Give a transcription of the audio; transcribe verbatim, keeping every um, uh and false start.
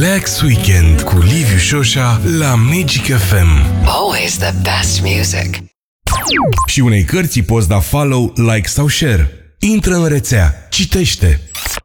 Relax Weekend cu Liviu Șoșa la Magic F M. Always the best music. Și unei cărți poți da follow, like sau share. Intră în rețea, citește,